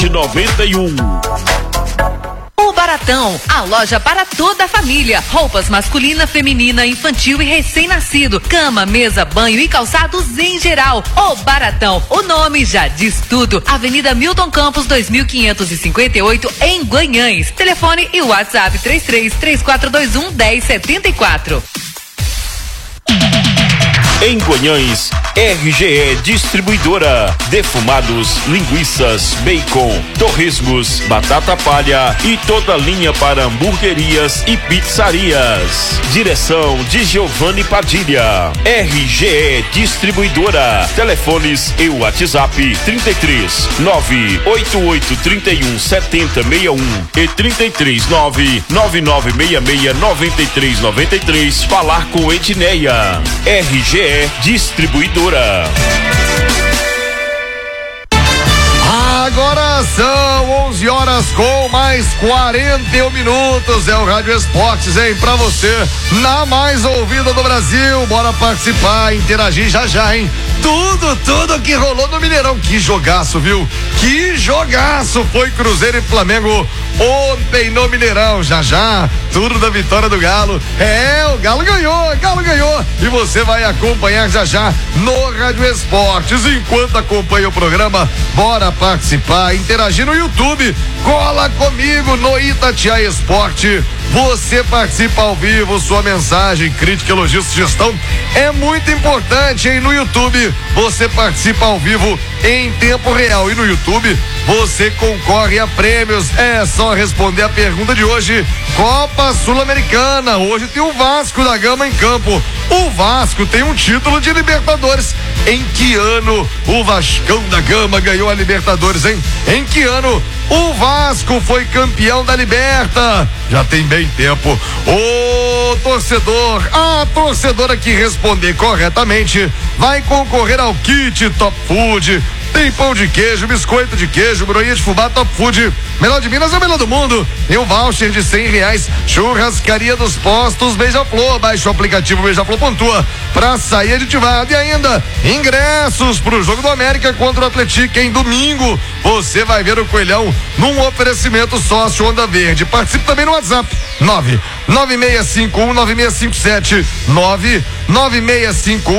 991. O Baratão, a loja para toda a família. Roupas masculina, feminina, infantil e recém-nascido. Cama, mesa, banho e calçados em geral. O Baratão, o nome já diz tudo. Avenida Milton Campos, 2558, em Guanhães. Telefone e WhatsApp 33-3421-1074. Em Guanhães, RGE Distribuidora. Defumados, linguiças, bacon, torresmos, batata palha e toda linha para hamburguerias e pizzarias. Direção de Giovanni Padilha. RGE Distribuidora. Telefones e WhatsApp 33 988 31 70 61 e 33 99966 9393. Falar com Edneia. RGE Distribuidora. Agora são 11 horas com mais 41 minutos. É o Rádio Esportes, hein? Pra você, na mais ouvida do Brasil. Bora participar, interagir já, hein? Tudo que rolou no Mineirão. Que jogaço, viu? Que jogaço foi Cruzeiro e Flamengo ontem no Mineirão. Já, tudo da vitória do Galo. O Galo ganhou. E você vai acompanhar já no Rádio Esportes. Enquanto acompanha o programa, bora participar, interagir no YouTube. Cola comigo no Itatiaia Esporte. Você participa ao vivo, sua mensagem, crítica, elogio, sugestão é muito importante, hein? No YouTube você participa ao vivo em tempo real e no YouTube você concorre a prêmios. É só responder a pergunta de hoje. Copa Sul-Americana, hoje tem o Vasco da Gama em campo. O Vasco tem um título de Libertadores. Em que ano o Vascão da Gama ganhou a Libertadores, hein? Em que ano o Vasco foi campeão da Liberta? Já tem bem tempo. O torcedor, a torcedora que responder corretamente vai concorrer ao kit Top Food. Tem pão de queijo, biscoito de queijo, broinha de fubá Top Food. Melhor de Minas é o melhor do mundo. Tem um voucher de R$100. Churrascaria dos Postos Beija-Flor. Baixe o aplicativo Beija-Flor, pontua pra sair aditivado. E ainda, ingressos pro jogo do América contra o Atlético em domingo. Você vai ver o Coelhão num oferecimento sócio Onda Verde. Participe também no WhatsApp 996519657 99651